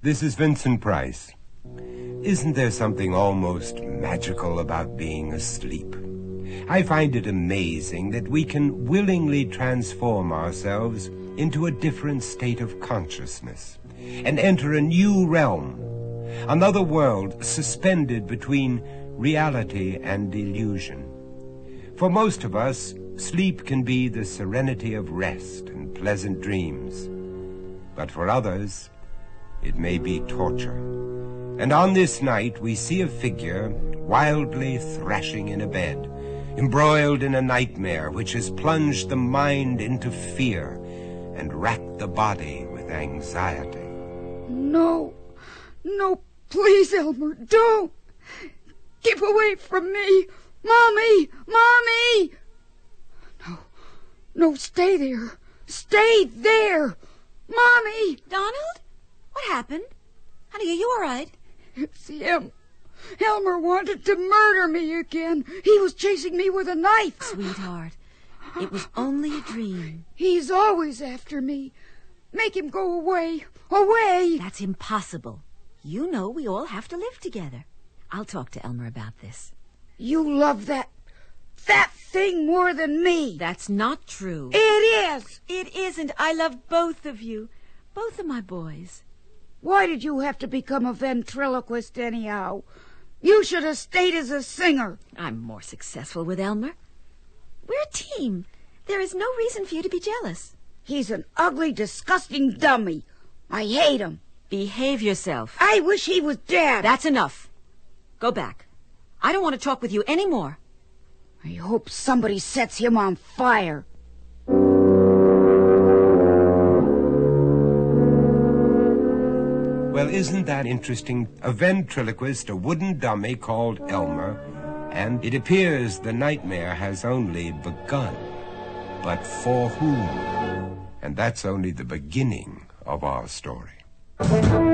This is Vincent Price. Isn't there something almost magical about being asleep? I find it amazing that we can willingly transform ourselves into a different state of consciousness and enter a new realm, another world suspended between reality and illusion. For most of us, sleep can be the serenity of rest and pleasant dreams. But for others, it may be torture. And on this night, we see a figure wildly thrashing in a bed, embroiled in a nightmare which has plunged the mind into fear and racked the body with anxiety. No, please, Elmer, don't. Keep away from me. Mommy! No, stay there. Stay there. Mommy! Donald? What happened? Honey, are you all right? It's him. Elmer wanted to murder me again. He was chasing me with a knife. Sweetheart, it was only a dream. He's always after me. Make him go away. Away! That's impossible. You know we all have to live together. I'll talk to Elmer about this. You love that thing more than me. That's not true. It is. It isn't. I love both of you. Both of my boys. Why did you have to become a ventriloquist anyhow? You should have stayed as a singer. I'm more successful with Elmer. We're a team. There is no reason for you to be jealous. He's an ugly, disgusting dummy. I hate him. Behave yourself. I wish he was dead. That's enough. Go back. I don't want to talk with you anymore. I hope somebody sets him on fire. Well, isn't that interesting? A ventriloquist, a wooden dummy called Elmer, and it appears the nightmare has only begun. But for whom? And that's only the beginning of our story.